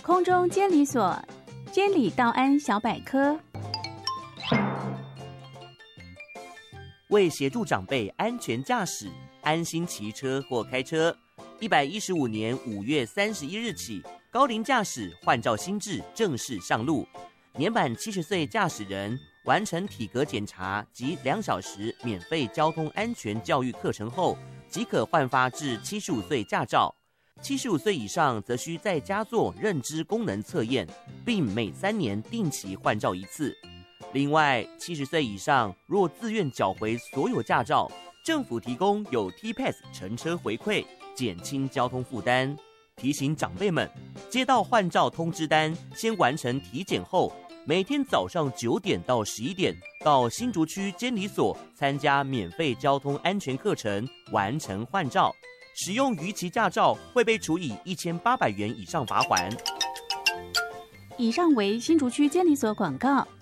空中监理所监理道安小百科。 为协助长辈安全驾驶、安心骑车或开车，115年5月31日起，高龄驾驶换照新制正式上路。年满70岁驾驶人完成体格检查及2小时免费交通安全教育课程后，即可换发至75岁驾照。75岁以上则需在家做认知功能测验，并每3年定期换照一次。另外，70岁以上若自愿缴回所有驾照，政府提供有 T-Pass 乘车回馈，减轻交通负担。提醒长辈们，接到换照通知单，先完成体检后，每天早上9点到11点到新竹区监理所参加免费交通安全课程，完成换照。使用逾期驾照会被处以1800元以上罚锾。 以上为新竹区监理所广告。